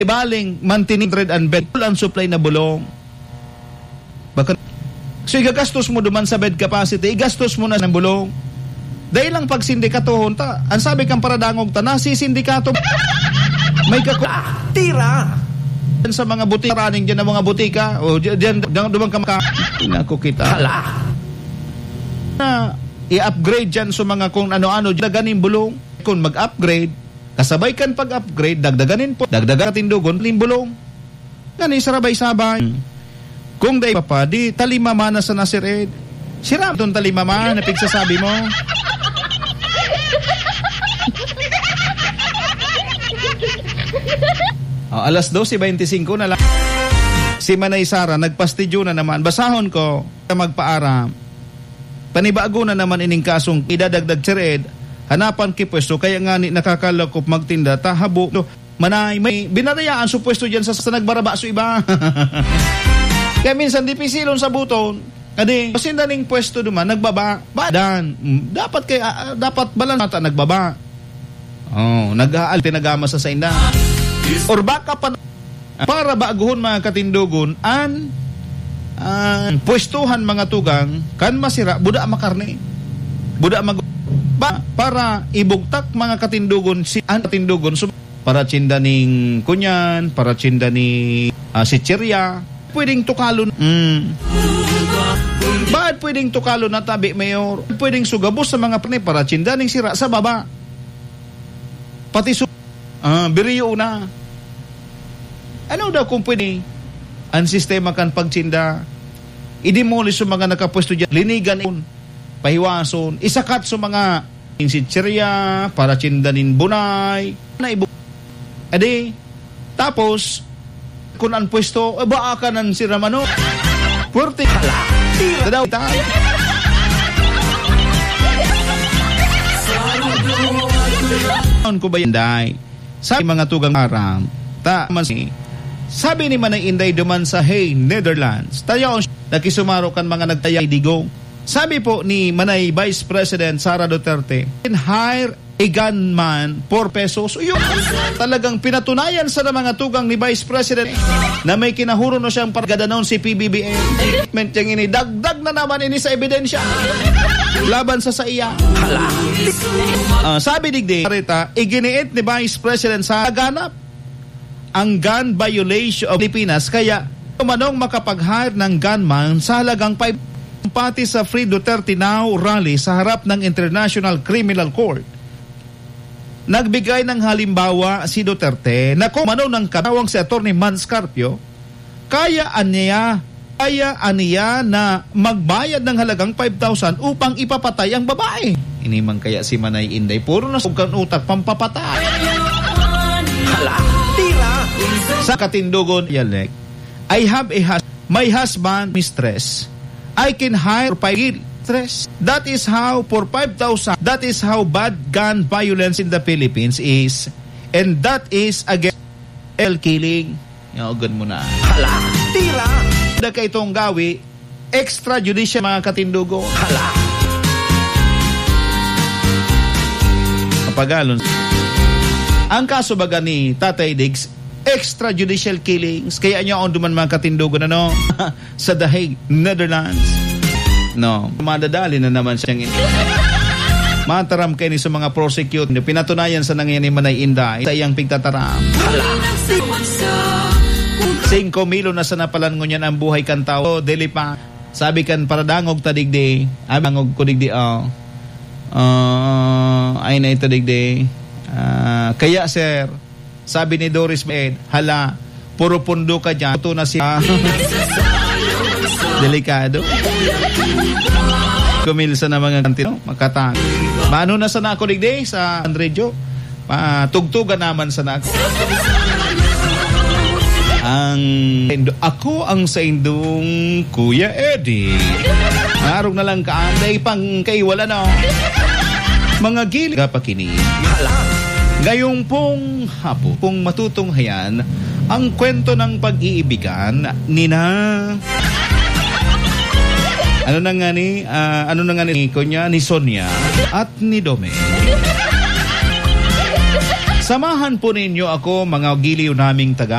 ibaling maintaining trade and bed ang supply na bulong. Baka so igagastos mo duman sa bed capacity, igastos mo na ng bulong. Dahil lang pag sindikatohon ta, ang sabi kang paradangog ta na si sindikato may tira sa mga butika, raning dyan ng mga butika o dyan dumang kamaka inako kita na i-upgrade dyan sa mga kung ano-ano daganin bulong. Kung mag-upgrade kasabay kan pag-upgrade dagdaganin po dagdagan tindugon limbulong gani sarabay-sabay. Kung day pa di talimama na sa Nasir Ed sira itong talimama na pigsasabi mo. Alas 12:25 na lang si Manay Sara nagpastidyo na naman. Basahon ko magpaaram panibago na naman ining kasong idadagdag Ed hanapan ki pwesto kaya nga ni nakakalakop magtinda tahabo manay may binarayaan sa pwesto dyan sa nagbaraba so iba. Kaya minsan di pisilon sa buton kadi pasindaning pwesto duman nagbaba badan dapat kay dapat balan nata nagbaba nag-aal tinagama sa inda or baka pa para baguhon mga katindugon an pwestuhan mga tugang kan masira buda makarne buda para ibugtak mga katindugon si an katindugon para tsindaning kunyan para tsindaning sitserya pwedeng tukalon bakit pwedeng tukalon na tabi mayor pwedeng sugabos sa mga pane para tsindaning sira sa baba pati biriyo na ano daw kung pwede ang sistema kan pagtsinda idemolish sa mga nakapwesto dyan linigan pahiwason isakat sa mga insitsirya para tsindanin bunay na ibu tapos kung ang pwesto baka ng siramano puwerte daw ko ba yan day sabi mga tugang aram sabi ni Manay Inday duman sa Hague, Netherlands tayo nakisumaro kan mga nagtayay digong. Sabi po ni Manay Vice President Sara Duterte hire a gunman 4 pesos. Yun, talagang pinatunayan sa mga tugang ni Vice President na may kinahuro na siyang pargadanon si PBBM. Yang ini dagdag na naman ini sa ebidensya laban sa iya. Sabi digdi Marita, iginiit ni Vice President sa ganap ang gun violation of Pilipinas kaya tumanong makapag-hire ng gunman sa halagang 5 pati sa Free Duterte Now rally sa harap ng International Criminal Court. Nagbigay ng halimbawa si Duterte na kung ano ng katawang si Atty. Mans Carpio, kaya aniya na magbayad ng halagang 5,000 upang ipapatay ang babae. Inimang kaya si Manay Inday, puro na sugan utak pampapatay. Tira! Sa katindugon, Yalek, my husband, mistress, I can hire 5 stress. That is how, for 5,000, that is how bad gun violence in the Philippines is. And that is against killing. Yagan mo na. Tira! Daka itong gawi, extrajudicial mga katindugo. Kapagalon. Ang kaso baga ni Tatay Diggs, extrajudicial killings. Kaya niya on duman mga katindugo na sa The Hague, Netherlands. Madadali na naman siyang mataram kayo sa mga prosecute. Pinatunayan sa nangyayari Manay Inday sa iyang pigtataram. 5 milo na sa napalan ko niyan ang buhay kan tao. Dili pa. Sabi kan paradangog tadigdi. Abangog ko digdi. Ay na ito digdi. Kaya sir, sabi ni Doris Med, hala, puro pundo ka dyan. Ito na siya. Delikado. Kumilsa na mga kantino, makatang. Mano na sana ako digdi sa Andrejo. Tugtugan naman sana ako. Ako ang sa indong Kuya Eddie. Narog na lang kaanday pang kaiwala na. Mga gili kapakinig. Ngayong pong hapo, pong matutunghayan ang kwento ng pag-iibigan nina ano na nga ni Konya, ni Sonia at ni Dome. Samahan po ninyo ako mga giliw naming taga